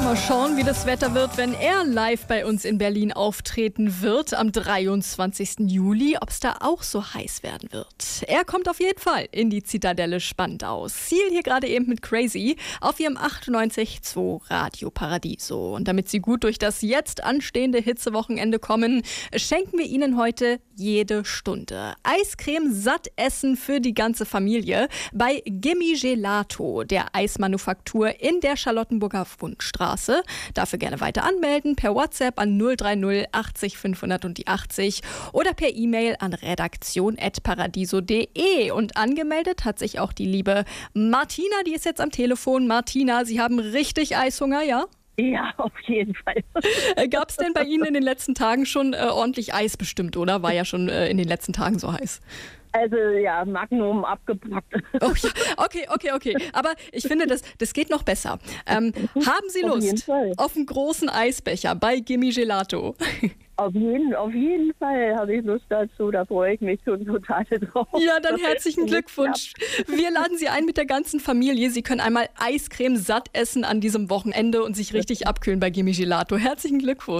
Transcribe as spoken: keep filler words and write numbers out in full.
Mal schauen, wie das Wetter wird, wenn er live bei uns in Berlin auftreten wird am dreiundzwanzigsten Juli, ob es da auch so heiß werden wird. Er kommt auf jeden Fall in die Zitadelle Spandau. Ziel hier gerade eben mit Crazy auf ihrem achtundneunzig Komma zwei Radio Paradiso. Und damit Sie gut durch das jetzt anstehende Hitzewochenende kommen, schenken wir Ihnen heute jede Stunde Eiscreme satt essen für die ganze Familie bei Gimme Gelato, der Eismanufaktur in der Charlottenburger Wundstraße. Dafür gerne weiter anmelden per WhatsApp an null drei null achtzig fünfhundert und die achtzig oder per E-Mail an redaktion at paradiso punkt de. Und angemeldet hat sich auch die liebe Martina, die ist jetzt am Telefon. Martina, Sie haben richtig Eishunger, ja? Ja, auf jeden Fall. Gab es denn bei Ihnen in den letzten Tagen schon äh, ordentlich Eis bestimmt, oder? War ja schon äh, in den letzten Tagen so heiß. Also ja, Magnum abgepackt. Oh ja, okay, okay, okay. Aber ich finde, das, das geht noch besser. Ähm, haben Sie Auf jeden Lust Fall. auf einen großen Eisbecher bei Gimme Gelato? Auf jeden, auf jeden Fall habe ich Lust dazu, da freue ich mich schon total drauf. Ja, dann herzlichen Glückwunsch. Wir laden Sie ein mit der ganzen Familie. Sie können einmal Eiscreme satt essen an diesem Wochenende und sich richtig abkühlen bei Gimme Gelato. Herzlichen Glückwunsch.